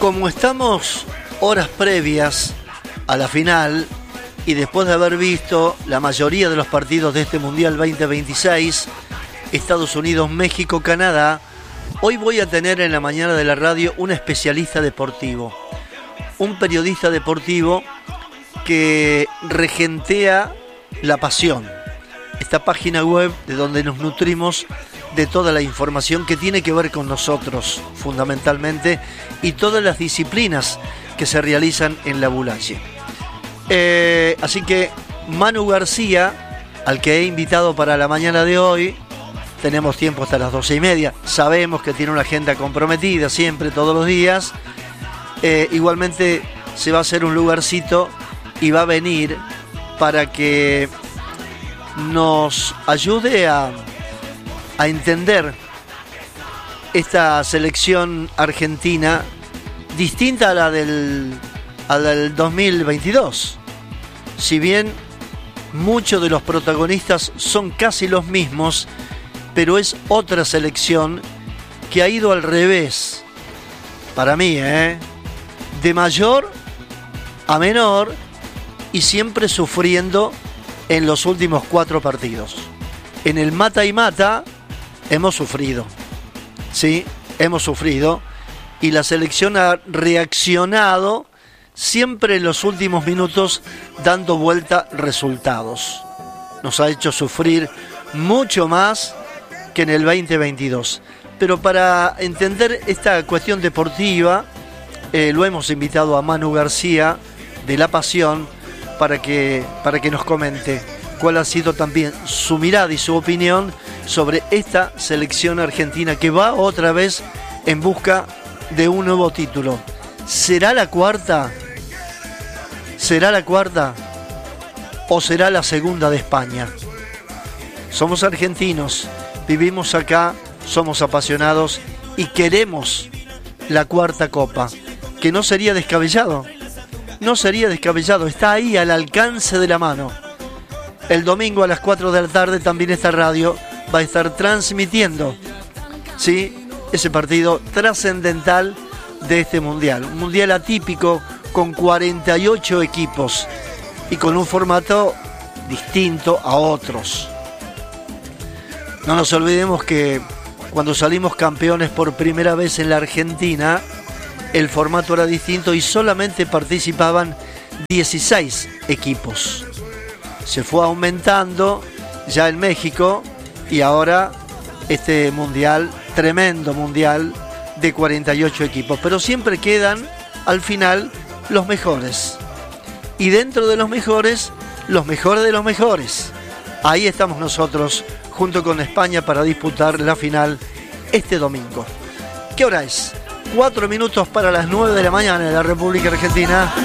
Como estamos horas previas a la final y después de haber visto la mayoría de los partidos de este Mundial 2026, Estados Unidos, México, Canadá, hoy voy a tener en la mañana de la radio un especialista deportivo, un periodista deportivo que regentea La Pasión, esta página web de donde nos nutrimos de toda la información que tiene que ver con nosotros, fundamentalmente, y todas las disciplinas que se realizan en la Bulaye. Así que Manu García, al que he invitado para la mañana de hoy, tenemos tiempo hasta las 12:30, sabemos que tiene una agenda comprometida siempre, todos los días, igualmente se va a hacer un lugarcito y va a venir para que nos ayude a entender esta selección argentina distinta a la del 2022. Si bien muchos de los protagonistas son casi los mismos, pero es otra selección que ha ido al revés, para mí, de mayor a menor, y siempre sufriendo en los últimos 4 partidos. En el mata y mata hemos sufrido, sí, hemos sufrido, y la selección ha reaccionado siempre en los últimos minutos dando vuelta resultados. Nos ha hecho sufrir mucho más que en el 2022. Pero para entender esta cuestión deportiva, lo hemos invitado a Manu García de La Pasión para que nos comente cuál ha sido también su mirada y su opinión sobre esta selección argentina que va otra vez en busca de un nuevo título. ¿Será la cuarta? ¿Será la cuarta? ¿O será la segunda de España? Somos argentinos, vivimos acá, somos apasionados y queremos la cuarta copa, que no sería descabellado. No sería descabellado, está ahí al alcance de la mano. El domingo a las 4 de la tarde también esta radio va a estar transmitiendo, ¿sí?, ese partido trascendental de este Mundial. Un Mundial atípico con 48 equipos y con un formato distinto a otros. No nos olvidemos que cuando salimos campeones por primera vez en la Argentina, el formato era distinto y solamente participaban 16 equipos. Se fue aumentando ya en México y ahora este mundial, tremendo mundial de 48 equipos. Pero siempre quedan al final los mejores. Y dentro de los mejores de los mejores. Ahí estamos nosotros junto con España para disputar la final este domingo. ¿Qué hora es? 4 minutos para las 9 de la mañana en la República Argentina.